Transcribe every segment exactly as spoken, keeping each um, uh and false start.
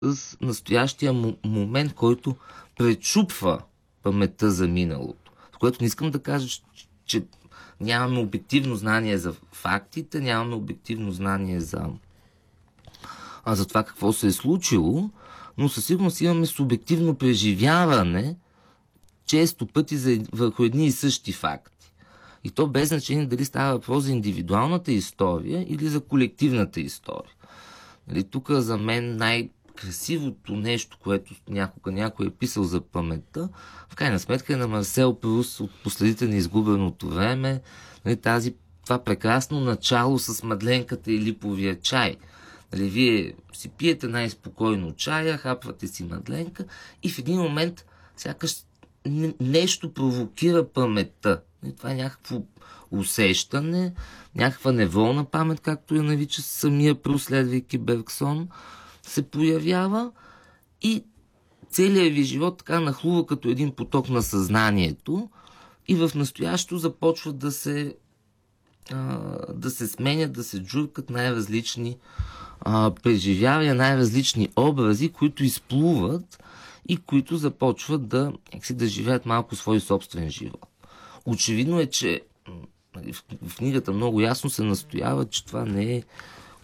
с настоящия момент, който пречупва паметта за миналото. С което не искам да кажа, че нямаме обективно знание за фактите, нямаме обективно знание за, а, за това какво се е случило, но със сигурност имаме субективно преживяване често пъти за, върху едни и същи факти. И то без значение дали става въпрос за индивидуалната история или за колективната история. Нали, тук за мен най-красивото нещо, което някога някой е писал за паметта, в крайна сметка е на Марсел Прус от Последите на изгубеното време, нали, тази, това прекрасно начало с мадленката и липовия чай. Нали, вие си пиете най-спокойно чая, хапвате си мадленка и в един момент сякаш нещо провокира паметта. И това е някакво усещане, някаква неволна памет, както я нарича самия Прус, следвайки Бергсон, се появява и целият ви живот така нахлува като един поток на съзнанието и в настоящето започва да се а, да се сменят, да се джуркат най-различни а, преживявания, най-различни образи, които изплуват и които започват да, да живеят малко свой собствен живот. Очевидно е, че в книгата много ясно се настоява, че това не е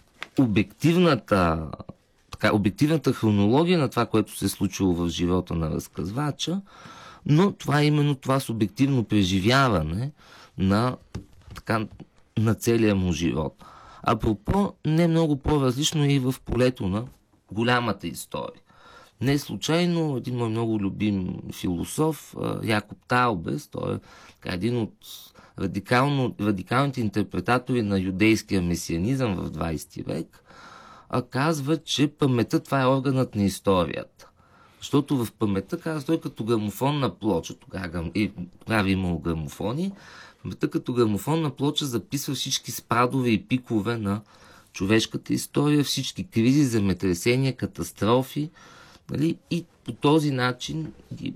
обективната, така, обективната хронология на това, което се е случило в живота на разказвача, но това е именно това субективно преживяване на, така, на целия му живот. Апропо, не много по-различно е и в полето на голямата история. Не случайно един мой много любим философ, Якоб Таубес, той е така, един от радикално, радикалните интерпретатори на юдейския месианизъм в двайсети век, а казва, че паметта това е органът на историята. Защото в паметта, казва той, като грамофонна плоча, тогава, и, тогава имало грамофони, паметта като грамофонна плоча записва всички спадове и пикове на човешката история, всички кризи, земетресения, катастрофи, нали? И по този начин ги,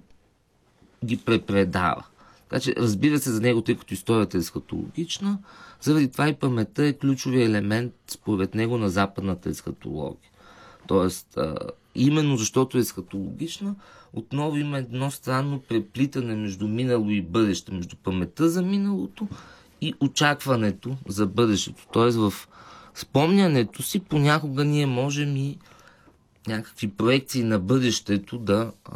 ги препредава. Така че, разбира се за него, тъй като историята е есхатологична, заради това и паметта е ключовия елемент, според него, на западната есхатология. Тоест, а, именно защото е есхатологична, отново има едно странно преплитане между минало и бъдеще, между паметта за миналото и очакването за бъдещето. Тоест, в спомнянето си понякога ние можем и някакви проекции на бъдещето да, а,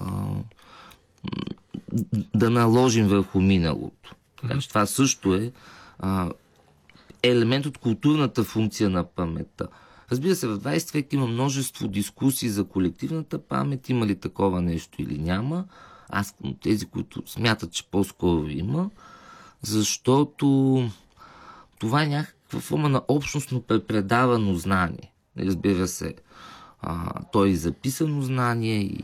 да наложим върху миналото. Така че това също е а, елемент от културната функция на паметта. Разбира се, в двайсети век има множество дискусии за колективната памет, има ли такова нещо или няма. Аз съм тези, които смятат, че по-скоро има, защото това е някаква форма на общностно препредавано знание. Разбира се, а, то е записано знание и,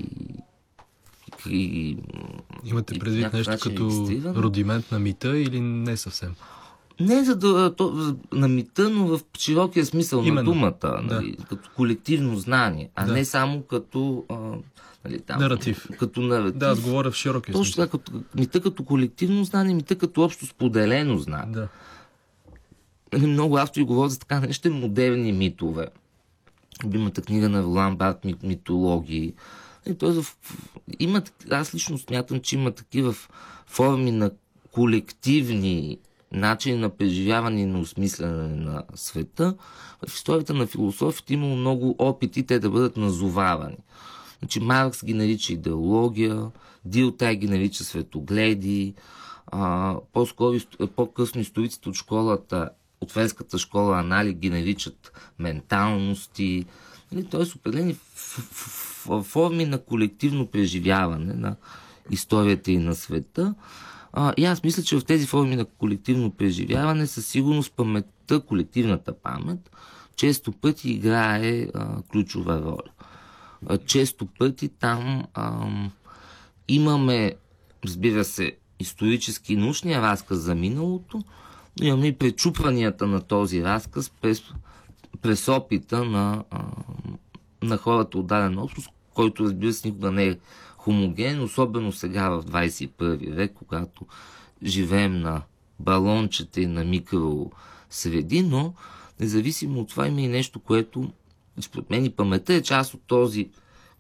и имате предвид и нещо като рудимент на мита или не съвсем? Не за да, то, на мита, но в широкия смисъл Именно. на думата, да. Нали, като колективно знание, а да. не само като а, нали, там, наратив. Като наратив. Да, аз говоря в широкия Точно смисъл. Точно така, като, мита като колективно знание, мита като общо споделено знание. Да. Нали, много автори говорят за така нещо модерни митове. Любимата книга на Ролан Барт, митологии. И т.е. има, аз лично смятам, че има такива форми на колективни начини на преживяване и на осмислене на света. В историята на философията има много опити те да бъдат назовавани. Значи Маркс ги нарича идеология, Дилтай ги нарича светогледи, а, по-скоро, по-късно историците от школата, от френската школа Анали ги наричат менталности. Т.е. определени форми на колективно преживяване на историята и на света. А, и аз мисля, че в тези форми на колективно преживяване със сигурност паметта, колективната памет, често пъти играе а, ключова роля. А, често пъти там а, имаме, разбира се, исторически и научния разказ за миналото, но имаме и пречупванията на този разказ през, през опита на, а, на хората от дадена общност, който, разбира се, никога не е хоmoген, особено сега в двайсет и първи век, когато живеем на балончета и на микросреди, но независимо от това има и нещо, което според мен и паметта е част от този